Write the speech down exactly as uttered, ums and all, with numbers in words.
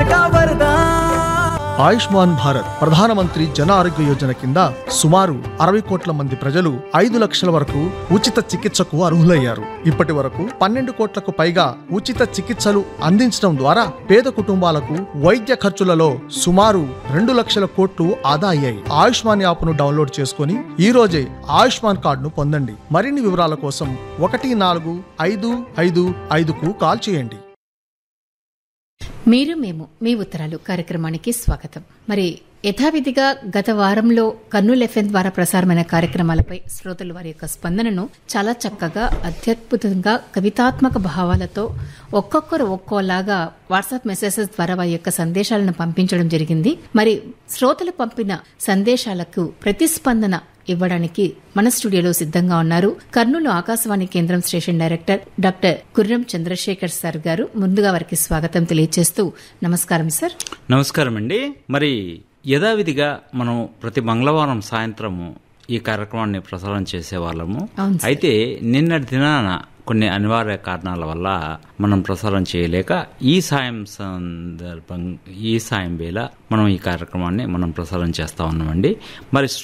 చిటకా వరదా. ఆయుష్మాన్ భారత్ ప్రధానమంత్రి జన ఆరోగ్య యోజన కింద సుమారు అరవై కోట్ల మంది ప్రజలు ఐదు లక్షల వరకు ఉచిత చికిత్సకు అర్హులయ్యారు. ఇప్పటి వరకు పన్నెండు కోట్లకు పైగా ఉచిత చికిత్సలు అందించడం ద్వారా పేద కుటుంబాలకు వైద్య ఖర్చులలో సుమారు రెండు లక్షల కోట్లు ఆదా అయ్యాయి. ఆయుష్మాన్ యాప్ను డౌన్లోడ్ చేసుకుని ఈ రోజే ఆయుష్మాన్ కార్డును పొందండి. మరిన్ని వివరాల కోసం ఒకటి నాలుగు ఐదు ఐదు ఐదుకు కాల్ చేయండి. మీరు మేము మీ ఉత్తరాలు కార్యక్రమానికి స్వాగతం. మరి యథావిధిగా గత వారంలో కర్నూలు ఎఫ్ఎం ద్వారా ప్రసారమైన కార్యక్రమాలపై శ్రోతలు వారి యొక్క స్పందనను చాలా చక్కగా అత్యద్భుతంగా కవితాత్మక భావాలతో ఒక్కొక్కరు ఒక్కోలాగా వాట్సాప్ మెసేజెస్ ద్వారా వారి యొక్క సందేశాలను పంపించడం జరిగింది. మరి శ్రోతలు పంపిన సందేశాలకు ప్రతిస్పందన ఇవ్వడానికి మన స్టూడియోలో సిద్ధంగా ఉన్నారు కర్నూలు ఆకాశవాణి కేంద్రం station director doctor Khurram Chandrasekhar sir గారు. ముందుగా వారికి స్వాగతం తెలియజేస్తూ నమస్కారం సార్. నమస్కారం అండి. మరి యథావిధిగా మనం ప్రతి మంగళవారం సాయంత్రము ఈ కార్యక్రమాన్ని ప్రసారం చేసేవాళ్ళము. అయితే నిన్నటి దినాన కొన్ని అనివార్య కారణాల వల్ల మనం ప్రసారం చేయలేక ఈ సాయం సందర్భం ఈ సాయం వేళ మనం ఈ కార్యక్రమాన్ని మనం ప్రసారం చేస్తా ఉన్నామండి. మరి